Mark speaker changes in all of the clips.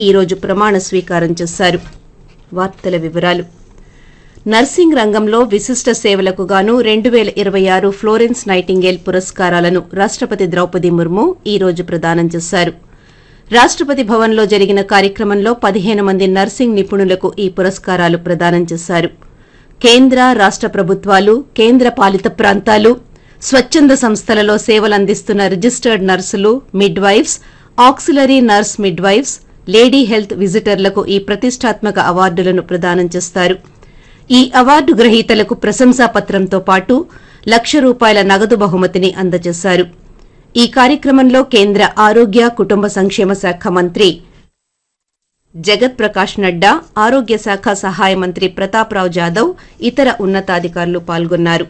Speaker 1: ఈరోజు ప్రమాణ స్వీకారం చేశారు. వార్తల వివరాలు. నర్సింగ్ రంగంలో విశిష్ట సేవలకు గాను 2026 ఫ్లోరెన్స్ నైటింగేల్ పురస్కారాలను రాష్టపతి ద్రౌపది ముర్ము ఈరోజు ప్రదానం చేశారు. రాష్టపతి భవన్లో జరిగిన కార్యక్రమంలో 15 మంది నర్సింగ్ నిపుణులకు ఈ పురస్కారాలు ప్రదానం చేశారు. కేంద్ర రాష్ట ప్రభుత్వాలు, కేంద్ర పాలిత ప్రాంతాలు, స్వచ్ఛంద సంస్థలలో సేవలందిస్తున్న రిజిస్టర్డ్ నర్సులు, midwives, auxiliary nurse midwives, lady health విజిటర్లకు ఈ ప్రతిష్టాత్మక అవార్డులను ప్రదానం చేస్తారు. ఈ అవార్డు గ్రహీతలకు ప్రశంసాపత్రంతో పాటు ₹1,00,000 నగదు బహుమతిని అందజేశారు. ఈ కార్యక్రమంలో కేంద్ర ఆరోగ్య, కుటుంబ సంక్షేమ శాఖ మంత్రి జగత్ ప్రకాష్ నడ్డా, ఆరోగ్య శాఖ సహాయ మంత్రి ప్రతాప్రావు జాదవ్, ఇతర ఉన్నతాధికారులు పాల్గొన్నారు.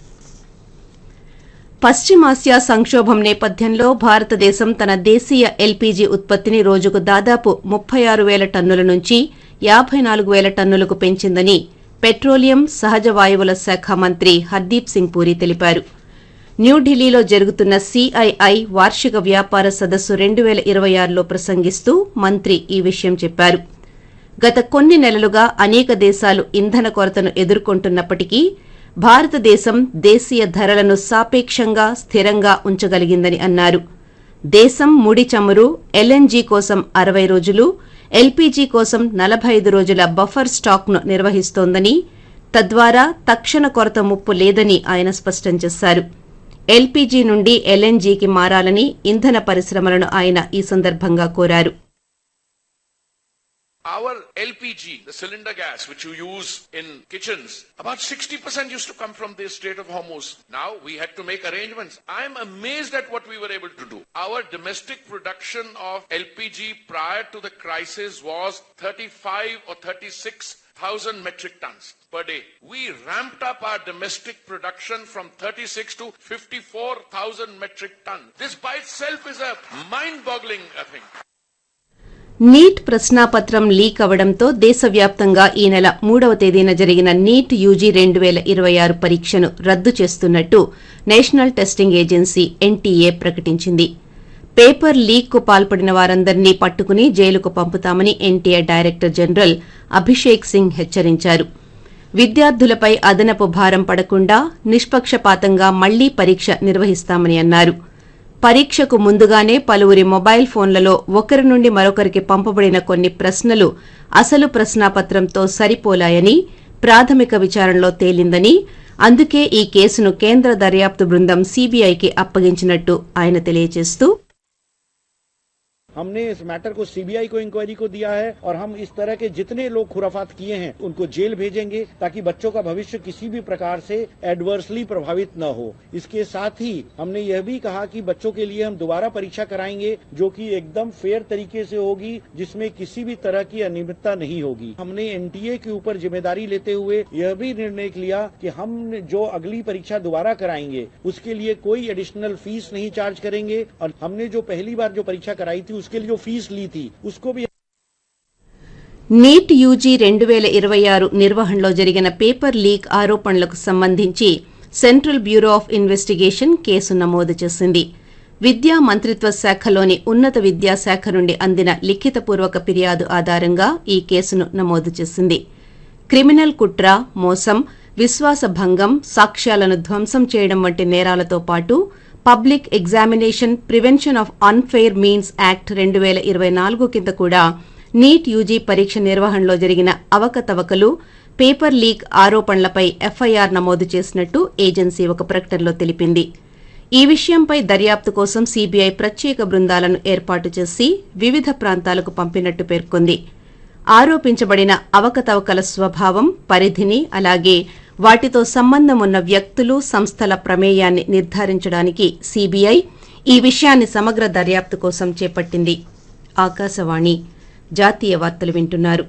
Speaker 1: పశ్చిమాసియా సంక్షోభం నేపథ్యంలో భారతదేశం తన దేశీయ ఎల్పీజీ ఉత్పత్తిని రోజుకు దాదాపు 36,000 టన్నుల నుంచి 54,000 టన్నులకు పెంచిందని పెట్రోలియం, సహజ వాయువుల శాఖ మంత్రి హర్దీప్ సింగ్ పూరి తెలిపారు. న్యూఢిల్లీలో జరుగుతున్న CII వార్షిక వ్యాపార సదస్సు 2026లో ప్రసంగిస్తూ మంత్రి ఈ విషయం చెప్పారు. గత కొన్ని నెలలుగా అనేక దేశాలు ఇంధన కొరతను ఎదుర్కొంటున్నప్పటికీ భారతదేశం దేశీయ ధరలను సాపేక్షంగా స్థిరంగా ఉంచగలిగిందని అన్నారు. దేశం ముడి చమురు, LNG కోసం 60 రోజులు, ఎల్పీజీ కోసం 45 రోజుల బఫర్ స్టాక్ను నిర్వహిస్తోందని, తద్వారా తక్షణ కొరత ముప్పు లేదని ఆయన స్పష్టం చేశారు. ఎల్పీజీ నుండి LNGకి మారాలని ఇంధన పరిశ్రమలను ఆయన ఈ సందర్భంగా కోరారు.
Speaker 2: Our LPG, the cylinder gas which you use in kitchens, about 60% used to come from the Strait of Hormuz. Now we had to make arrangements. I am amazed at what we were able to do. Our domestic production of LPG prior to the crisis was 35 or 36,000 metric tons per day. We ramped up our domestic production from 36 to 54,000 metric tons. This by itself is a mind-boggling thing.
Speaker 1: Neat ప్రశ్నాపత్రం leak అవడంతో దేశవ్యాప్తంగా ఈ నెల 3వ తేదీన జరిగిన NEET UG 2026 పరీక్షను రద్దు చేస్తున్నట్టు నేషనల్ టెస్టింగ్ ఏజెన్సీ NTA ప్రకటించింది. పేపర్ లీక్కు పాల్పడిన వారందరినీ పట్టుకుని జైలుకు పంపుతామని NTA director general Abhishek Singh హెచ్చరించారు. విద్యార్థులపై అదనపు భారం పడకుండా నిష్పక్షపాతంగా మళ్లీ పరీక్ష నిర్వహిస్తామని అన్నారు. పరీక్షకు ముందుగానే పలువురి మొబైల్ ఫోన్లలో ఒకరి నుండి మరొకరికి పంపబడిన కొన్ని ప్రశ్నలు అసలు ప్రశ్నాపత్రంతో సరిపోలాయని ప్రాథమిక విచారణలో తేలిందని, అందుకే ఈ కేసును కేంద్ర దర్యాప్తు బృందం CBIకి అప్పగించినట్టు ఆయన తెలియజేస్తూ,
Speaker 3: हमने इस मैटर को सीबीआई को इंक्वायरी को दिया है और हम इस तरह के जितने लोग खुराफात किए हैं उनको जेल भेजेंगे ताकि बच्चों का भविष्य किसी भी प्रकार से एडवर्सली प्रभावित न हो। इसके साथ ही हमने यह भी कहा कि बच्चों के लिए हम दोबारा परीक्षा कराएंगे जो कि एकदम फेयर तरीके से होगी, जिसमें किसी भी तरह की अनियमितता नहीं होगी। हमने NTA के ऊपर जिम्मेदारी लेते हुए यह भी निर्णय लिया कि हम जो अगली परीक्षा दोबारा कराएंगे उसके लिए कोई एडिशनल फीस नहीं चार्ज करेंगे और हमने जो पहली बार जो परीक्षा कराई थी उसके लिए जो फीस ली थी उसको भी.
Speaker 1: నీట్ యూజీ 2026 నిర్వహణలో జరిగిన పేపర్ లీక్ ఆరోపణలకు సంబంధించి central bureau of investigation case నమోదు చేసింది. విద్యా మంత్రిత్వ శాఖలోని ఉన్నత విద్యాశాఖ నుండి అందిన లిఖితపూర్వక ఫిర్యాదు ఆధారంగా ఈ కేసును నమోదు చేసింది. క్రిమినల్ కుట్ర, మోసం, విశ్వాసభంగం, సాక్ష్యాలను ధ్వంసం చేయడం వంటి నేరాలతో పాటు public examination prevention of unfair means act 2024 కింద కూడా నీట్ యూజీ పరీక్ష నిర్వహణలో జరిగిన అవకతవకలు, పేపర్ లీక్ ఆరోపణలపై FIR నమోదు చేసినట్టు ఏజెన్సీ ఒక ప్రకటనలో తెలిపింది. ఈ విషయంపై దర్యాప్తు కోసం CBI ప్రత్యేక బృందాలను ఏర్పాటు చేసి వివిధ ప్రాంతాలకు పంపినట్టు పేర్కొంది. ఆరోపించబడిన అవకతవకల స్వభావం, పరిధిని, అలాగే వాటితో సంబంధం ఉన్న వ్యక్తులు, సంస్థల ప్రమేయాన్ని నిర్ధారించడానికి CBI ఈ విషయాన్ని సమగ్ర దర్యాప్తు కోసం చేపట్టింది. ఆకాశవాణి జాతీయ వార్తలు వింటున్నారు.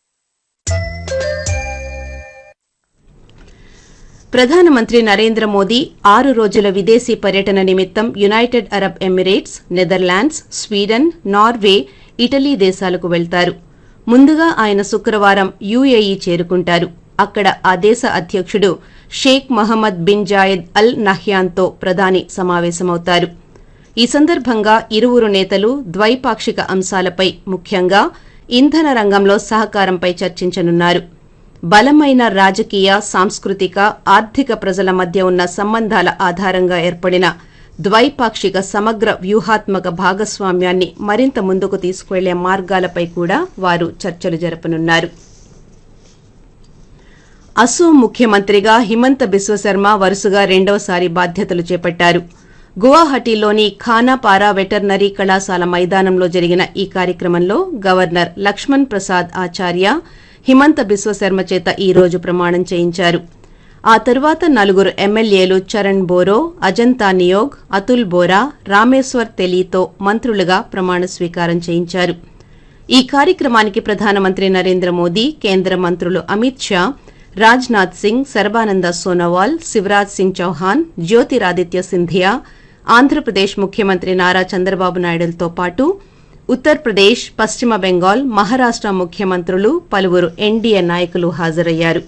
Speaker 1: ప్రధానమంత్రి నరేంద్ర మోదీ 6 రోజుల విదేశీ పర్యటన నిమిత్తం United Arab Emirates, Netherlands, Sweden, Norway, Italy దేశాలకు వెళ్తారు. ముందుగా ఆయన శుక్రవారం UAE చేరుకుంటారు. అక్కడ ఆ దేశ అధ్యక్షుడు షేక్ మహమ్మద్ బిన్ జాయద్ అల్ నహ్యాన్తో ప్రధాని సమావేశమవుతారు. ఈ సందర్భంగా ఇరువురు నేతలు ద్వైపాక్షిక అంశాలపై, ముఖ్యంగా ఇంధన రంగంలో సహకారంపై చర్చించనున్నారు. బలమైన రాజకీయ, సాంస్కృతిక, ఆర్థిక ప్రజల మధ్య ఉన్న సంబంధాల ఆధారంగా ఏర్పడిన ద్వైపాక్షిక సమగ్ర వ్యూహాత్మక భాగస్వామ్యాన్ని మరింత ముందుకు తీసుకువెళ్లే మార్గాలపై కూడా వారు చర్చలు జరపనున్నారు. అసోం ముఖ్యమంత్రిగా హిమంత బిశ్వశర్మ వరుసగా రెండవసారి బాధ్యతలు చేపట్టారు. గువాహటిలోని ఖానాపారా వెటర్నరీ కళాశాల మైదానంలో జరిగిన ఈ కార్యక్రమంలో గవర్నర్ లక్ష్మణ్ ప్రసాద్ ఆచార్య హిమంత బిశ్వశర్మ చేత ఈ రోజు ప్రమాణం చేయించారు. ఆ తరువాత 4 ఎమ్మెల్యేలు చరణ్ బోరో, అజంతా నియోగ్, అతుల్ బోరా, రామేశ్వర్ తెలీతో మంత్రులుగా ప్రమాణ స్వీకారం చేయించారు. ఈ కార్యక్రమానికి ప్రధానమంత్రి నరేంద్ర మోదీ, కేంద్ర మంత్రులు అమిత్ షా, రాజ్నాథ్ సింగ్, సర్బానంద సోనోవాల్, శివరాజ్ సింగ్ చౌహాన్, జ్యోతిరాదిత్య సింధియా, ఆంధ్రప్రదేశ్ ముఖ్యమంత్రి నారా చంద్రబాబు నాయుడులతో పాటు ఉత్తరప్రదేశ్, పశ్చిమ బెంగాల్, మహారాష్ట ముఖ్యమంత్రులు, పలువురు ఎన్డీఏ నాయకులు హాజరయ్యారు.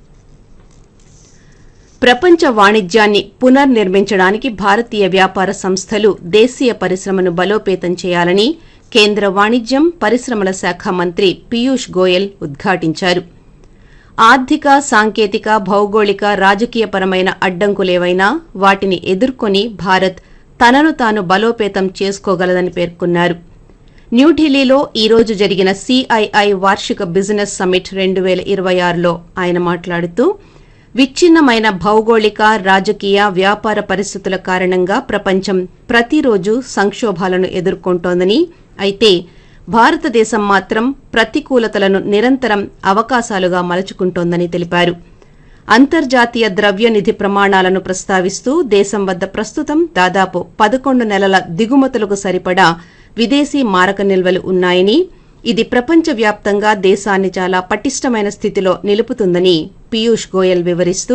Speaker 1: ప్రపంచ వాణిజ్యాన్ని పునర్నిర్మించడానికి భారతీయ వ్యాపార సంస్థలు దేశీయ పరిశ్రమను బలోపేతం చేయాలని కేంద్ర వాణిజ్యం, పరిశ్రమల శాఖ మంత్రి పీయూష్ గోయల్ ఉద్ఘాటించారు. ఆర్థిక, సాంకేతిక, భౌగోళిక, రాజకీయపరమైన అడ్డంకులేవైనా వాటిని ఎదుర్కొని భారత్ తనను తాను బలోపేతం చేసుకోగలదని పేర్కొన్నారు. న్యూఢిల్లీలో ఈ రోజు జరిగిన CII వార్షిక బిజినెస్ సమ్మిట్ 2026లో ఆయన మాట్లాడుతూ, విచ్ఛిన్నమైన భౌగోళిక, రాజకీయ, వ్యాపార పరిస్థితుల కారణంగా ప్రపంచం ప్రతిరోజు సంక్షోభాలను ఎదుర్కొంటోందని, అయితే భారతదేశం మాత్రం ప్రతికూలతలను నిరంతరం అవకాశాలుగా మలుచుకుంటోందని తెలిపారు. అంతర్జాతీయ ద్రవ్యనిధి ప్రమాణాలను ప్రస్తావిస్తూ దేశం వద్ద ప్రస్తుతం దాదాపు 11 నెలల దిగుమతులకు సరిపడా విదేశీ మారక నిల్వలు ఉన్నాయని, ఇది ప్రపంచవ్యాప్తంగా దేశాన్ని చాలా పటిష్టమైన స్థితిలో నిలుపుతుందని పీయూష్ గోయల్ వివరిస్తూ,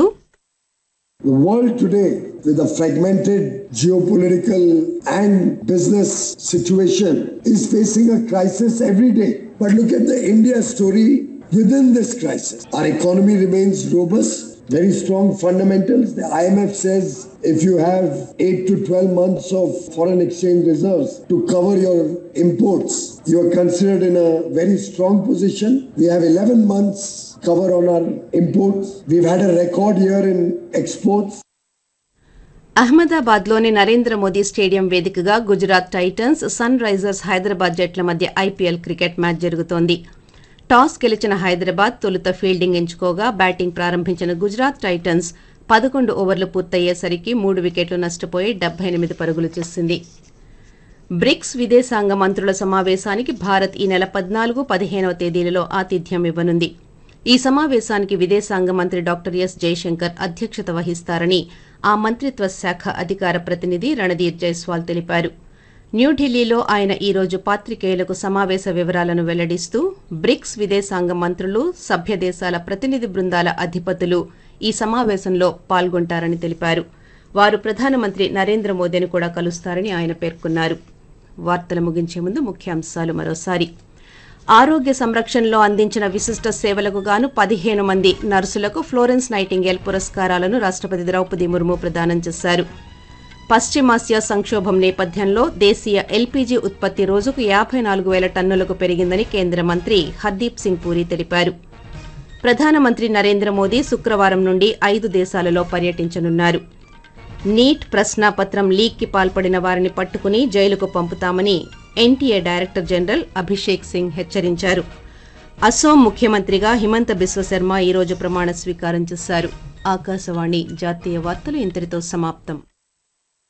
Speaker 4: The world today, with a fragmented geopolitical and business situation, is facing a crisis every day. But look at the India story within this crisis. Our economy remains robust, very strong fundamentals. The IMF says if you have 8 to 12 months of foreign exchange reserves to cover your imports, you are considered in a very strong position. We have 11 months cover on our imports. We've had a record year in exports.
Speaker 1: అహ్మదాబాద్లోని Narendra Modi stadium వేదికగా Gujarat Titans, sun Risers Hyderabad జట్ల మధ్య IPL cricket match జరుగుతోంది. Toss గెలిచిన హైదరాబాద్ తొలుత fielding ఎంచుకోగా batting ప్రారంభించిన Gujarat Titans 11 ఓవర్లు పూర్తయ్యేసరికి 3 వికెట్లు నష్టపోయి 78 పరుగులు చేసింది. బ్రిక్స్ విదేశాంగ మంత్రుల సమావేశానికి భారత్ ఈ నెల 14, 15వ తేదీలలో ఆతిథ్యం ఇవ్వనుంది. ఈ సమావేశానికి విదేశాంగ మంత్రి డాక్టర్ ఎస్ జైశంకర్ అధ్యక్షత వహిస్తారని ఆ మంత్రిత్వ శాఖ అధికార ప్రతినిధి రణదీప్ జైస్వాల్ తెలిపారు. న్యూఢిల్లీలో ఆయన ఈ రోజు పాత్రికేయులకు సమావేశ వివరాలను వెల్లడిస్తూ, బ్రిక్స్ విదేశాంగ మంత్రులు, సభ్య దేశాల ప్రతినిధి బృందాల అధిపతులు ఈ సమావేశంలో పాల్గొంటారని తెలిపారు. వారు ప్రధానమంత్రి నరేంద్ర మోదీని కూడా కలుస్తారని ఆయన పేర్కొన్నారు. వార్తలు ముగించే ముందు ముఖ్యాంశాలు మరోసారి. ఆరోగ్య సంరక్షణలో అందించిన విశిష్ట సేవలకు గాను 15 మంది నర్సులకు ఫ్లోరెన్స్ నైటింగేల్ పురస్కారాలను రాష్టపతి ద్రౌపది ముర్ము ప్రదానం చేశారు. పశ్చిమాసియా సంక్షోభం నేపథ్యంలో దేశీయ LPG ఉత్పత్తి రోజుకు 54,000 టన్నులకు పెరిగిందని కేంద్ర మంత్రి హర్దీప్ సింగ్ పూరి తెలిపారు. ప్రధానమంత్రి నరేంద్ర మోదీ శుక్రవారం నుండి 5 దేశాలలో పర్యటించనున్నారు. నీట్ ప్రశ్నాపత్రం లీక్కి పాల్పడిన వారిని పట్టుకుని జైలుకు పంపుతామని NTA director general Abhishek Singh హెచ్చరించారు. అసోం ముఖ్యమంత్రిగా హిమంత బిశ్వశర్మ ఈ రోజు ప్రమాణ స్వీకారం చేశారు. ఆకాశవాణి జాతీయ వార్తలు ఇంతటితో సమాప్తం.